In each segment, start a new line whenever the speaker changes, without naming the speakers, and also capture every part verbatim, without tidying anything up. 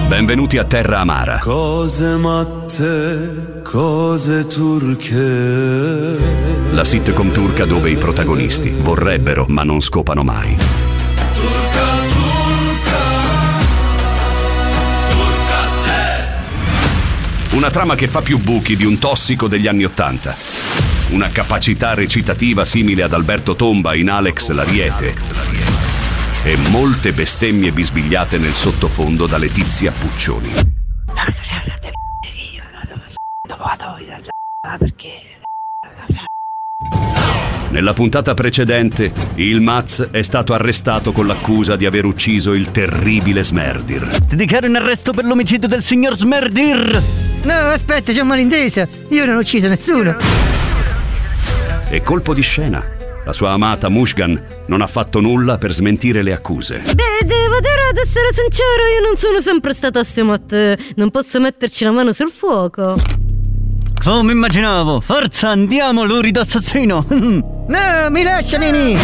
Benvenuti a Terra Amara.
Cose matte, cose turche.
La sitcom turca dove i protagonisti vorrebbero ma non scopano mai.
Turca, turca, turca te.
Una trama che fa più buchi di un tossico degli anni Ottanta. Una capacità recitativa simile ad Alberto Tomba in Alex l'Ariete. E molte bestemmie bisbigliate nel sottofondo da Letizia Puccioni. Nella puntata precedente, il Maz è stato arrestato con l'accusa di aver ucciso il terribile Smerdir.
Ti dichiaro in arresto per l'omicidio del signor Smerdir.
No, aspetta, c'è un malinteso. Io non ho ucciso nessuno.
E colpo di scena. La sua amata Mushgan non ha fatto nulla per smentire le accuse.
Beh, devo dire, ad essere sincero, io non sono sempre stata assieme a te. Non posso metterci la mano sul fuoco.
Come immaginavo. Forza, andiamo, lurido assassino.
No, mi lascia, Mimi.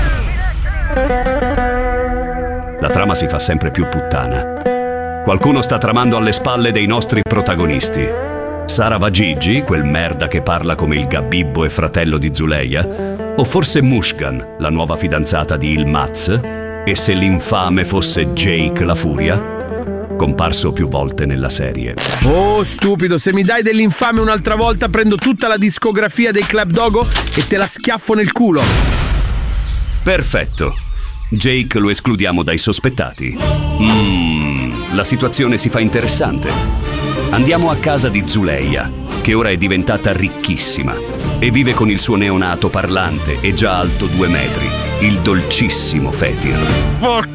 La trama si fa sempre più puttana. Qualcuno sta tramando alle spalle dei nostri protagonisti. Sarà Vagigi, quel merda che parla come il Gabibbo e fratello di Zuleia? O forse Mushgan, la nuova fidanzata di Ilmaz? E se l'infame fosse Jake la Furia? Comparso più volte nella serie.
Oh, stupido, se mi dai dell'infame un'altra volta prendo tutta la discografia dei Club Dogo e te la schiaffo nel culo.
Perfetto. Jake lo escludiamo dai sospettati. Mmm, la situazione si fa interessante. Andiamo a casa di Zuleia, che ora è diventata ricchissima e vive con il suo neonato parlante e già alto due metri, il dolcissimo Fetir.
Porca